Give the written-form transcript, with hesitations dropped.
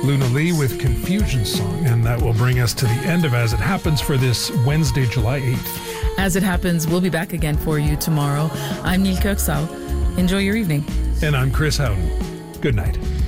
Luna Lee with Confusion Song, and that will bring us to the end of As It Happens for this Wednesday, July 8th. As It Happens, we'll be back again for you tomorrow. I'm Neil Kirksau. Enjoy your evening. And I'm Chris Howden. Good night.